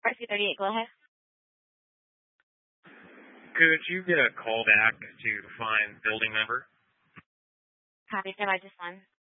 RC38, go ahead. Could you get a call back to find building number? Copy, stand by just one.